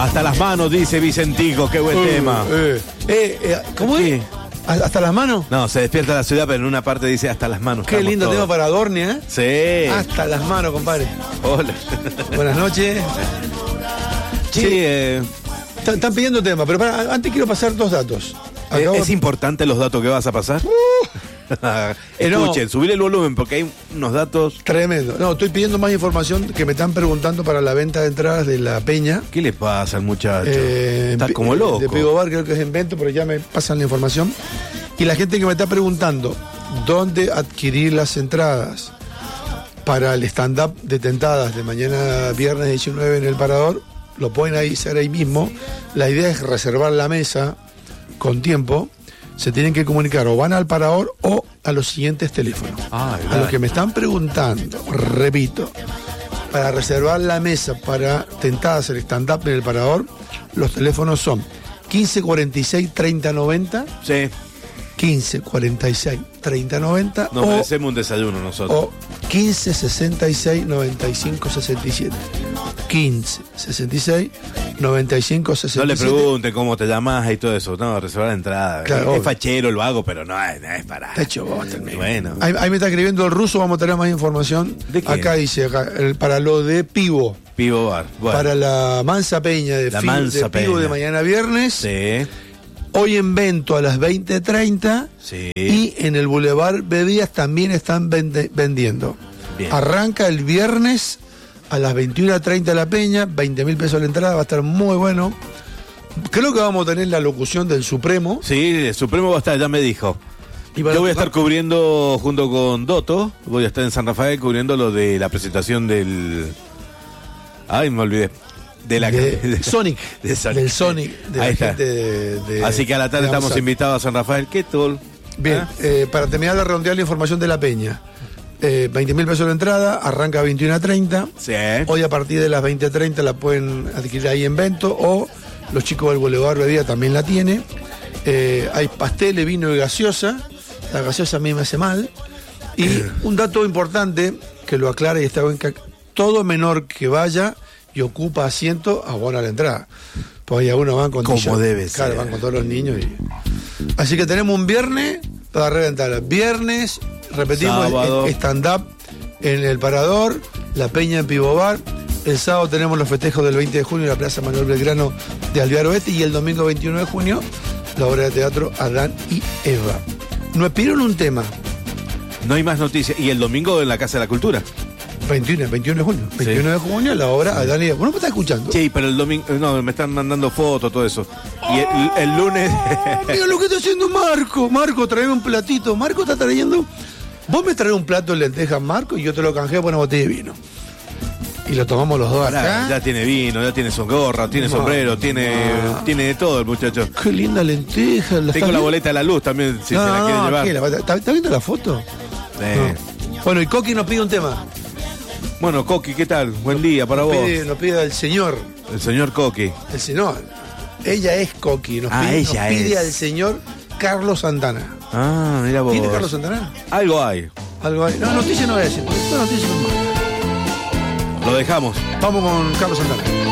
Hasta las manos, dice Vicentico, qué buen tema. ¿Cómo es? ¿Hasta las manos? No, se despierta la ciudad, pero en una parte dice hasta las manos. Qué lindo tema para Adorni, ¿eh? Sí. Hasta las manos, compadre. Hola. Buenas noches. Sí, Están pidiendo tema, pero antes quiero pasar dos datos. ¿Es importante los datos que vas a pasar? Escuchen, subir el volumen porque hay unos datos... Tremendo. No, estoy pidiendo más información que me están preguntando para la venta de entradas de La Peña. ¿Qué le pasa al muchacho? Está como loco. De Pivo Bar, creo que es en venta, pero ya me pasan la información. Y la gente que me está preguntando dónde adquirir las entradas para el stand-up de Tentadas de mañana viernes 19 en el Parador, lo pueden hacer ahí mismo. La idea es reservar la mesa con tiempo. Se tienen que comunicar o van al Parador o a los siguientes teléfonos. A los que me están preguntando, repito, para reservar la mesa para Tentadas el stand-up en el Parador, los teléfonos son 1546 3090. Sí. 1546 3090. Nos merecemos un desayuno nosotros. O 1566 9567. 1566 9567. No le pregunten cómo te llamas y todo eso. No, reservar la entrada. Claro, es fachero, lo hago, pero no es para. Está hecho vos también. Bueno. Ahí me está escribiendo el ruso, vamos a tener más información. ¿De qué? Acá dice, para lo de Pivo. Pivo Bar. Bueno. Para la Mansa Peña de Pivo de mañana viernes. Sí. Hoy en Vento a las 20:30. Sí. Y en el Boulevard Bebidas también están vendiendo. Bien. Arranca el viernes a las 21:30 La Peña, 20.000 pesos la entrada, va a estar muy bueno. Creo que vamos a tener la locución del Supremo. Sí, el Supremo va a estar, ya me dijo. Yo voy a estar cubriendo junto con Doto, voy a estar en San Rafael cubriendo lo de la presentación del... Ay, me olvidé. De Sonic. Del Sonic. Ahí está. Así que a la tarde estamos invitados a San Rafael. ¿Qué tal? Bien, para terminar de redondear la información de La Peña. 20.000 pesos la entrada, arranca a 21:30. Sí. Hoy a partir de las 20:30 la pueden adquirir ahí en Vento, o los chicos del Boulevard Bebida también la tiene. Hay pasteles, vino y gaseosa. La gaseosa a mí me hace mal. Y un dato importante que lo aclara y está bien, que todo menor que vaya y ocupa asiento abona la entrada. Pues ya uno van con como debe ser. Claro, van con todos los niños. Así que tenemos un viernes para reventar. Viernes, repetimos, stand-up en el Parador, La Peña en Pivo Bar. El sábado tenemos los festejos del 20 de junio en la Plaza Manuel Belgrano de Alvear Oeste. Y el domingo 21 de junio, la obra de teatro Adán y Eva. Nos pidieron un tema. No hay más noticias. Y el domingo en la Casa de la Cultura. 21 de junio. 21 de junio, la obra Adán y Eva. ¿Vos no me estás escuchando? Sí, pero el domingo... No, me están mandando fotos, todo eso. Y el lunes... Mira lo que está haciendo Marco. Marco, traeme un platito. Marco está trayendo... Vos me traes un plato de lentejas, Marco, y yo te lo canjeo por una botella de vino. Y lo tomamos los dos acá. Ya tiene vino, ya tiene gorra, tiene sombrero, tiene de todo el muchacho. Qué linda lenteja. Tengo la boleta de la luz también, si se la quieren llevar. ¿Está viendo la foto? Bueno, y Coqui nos pide un tema. Bueno, Coqui, ¿qué tal? Buen día para vos. Nos pide el señor. El señor Coqui. El señor. Ella es Coqui. Nos pide al señor Carlos Santana. Mira vos. ¿Tiene Carlos Santana? Algo hay. No, noticia no voy a decir. Esta noticia no es mala. Lo dejamos. Vamos con Carlos Santana.